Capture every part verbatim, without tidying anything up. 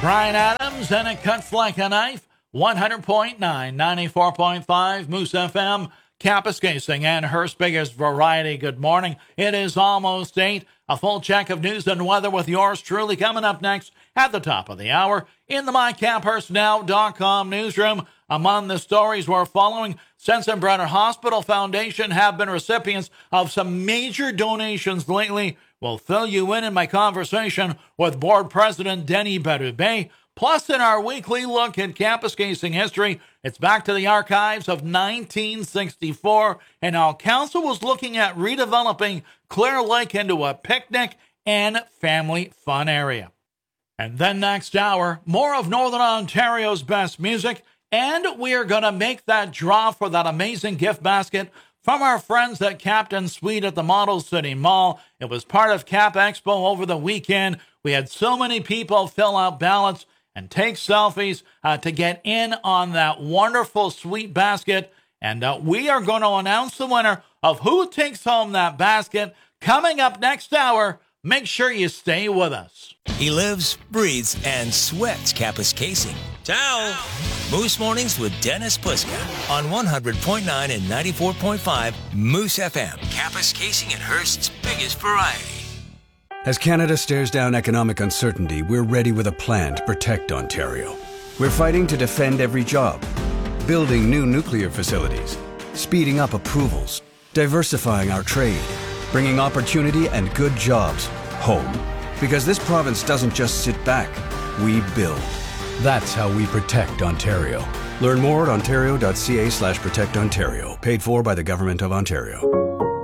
Bryan Adams, and it cuts like a knife. one hundred point nine, ninety-four point five, Moose F M, Kapuskasing, and Hearst's biggest variety. Good morning. It is almost eight. A full check of news and weather with yours truly coming up next at the top of the hour in the my cap hurst now dot com newsroom. Among the stories we're following, Sensenbrenner Hospital Foundation have been recipients of some major donations lately. We'll fill you in in my conversation with Board President Denny Berube. Plus, in our weekly look at Kapuskasing history, it's back to the archives of nineteen sixty-four, and how council was looking at redeveloping Clear Lake into a picnic and family fun area. And then next hour, more of Northern Ontario's best music, and we are going to make that draw for that amazing gift basket from our friends at Captain Suite at the Model City Mall. It was part of Cap Expo over the weekend. We had so many people fill out ballots and take selfies uh, to get in on that wonderful sweet basket. And uh, we are going to announce the winner of who takes home that basket coming up next hour. Make sure you stay with us. He lives, breathes, and sweats Kapuskasing. Ciao! Moose Mornings with Dennis Puska on one hundred point nine and ninety-four point five Moose F M. Kapuskasing and Hearst's biggest variety. As Canada stares down economic uncertainty, we're ready with a plan to protect Ontario. We're fighting to defend every job, building new nuclear facilities, speeding up approvals, diversifying our trade, bringing opportunity and good jobs home. Because this province doesn't just sit back, we build. That's how we protect Ontario. Learn more at ontario.ca slash protect Ontario. Paid for by the Government of Ontario.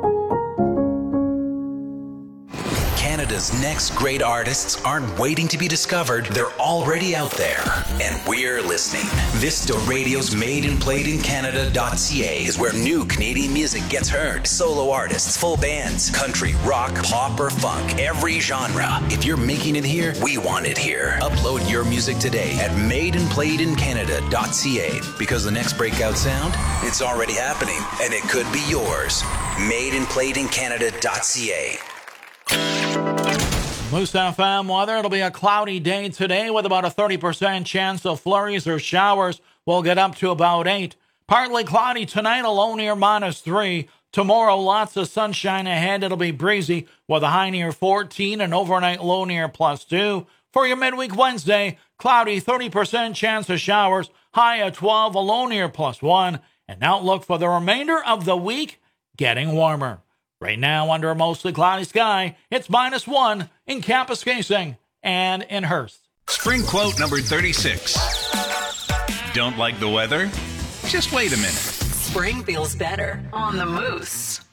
Canada's next great artists aren't waiting to be discovered. They're already out there, and we're listening. Vista Radio's Made and Played in Canada dot C A is where new Canadian music gets heard. Solo artists, full bands, country, rock, pop, or funk, every genre. If you're making it here, we want it here. Upload your music today at Made and Played in Canada dot C A, because the next breakout sound, it's already happening, and it could be yours. Made and Played in Canada dot C A. Moose F M weather. It'll be a cloudy day today with about a thirty percent chance of flurries or showers. We'll get up to about eight. Partly cloudy tonight, a low near minus three. Tomorrow, lots of sunshine ahead. It'll be breezy with a high near fourteen and overnight low near plus two. For your midweek Wednesday, cloudy, thirty percent chance of showers, high at twelve, a low near plus one. An outlook for the remainder of the week, getting warmer. Right now, under a mostly cloudy sky, it's minus one in Kapuskasing and in Hearst. Spring quote number thirty-six. Don't like the weather? Just wait a minute. Spring feels better on the Moose.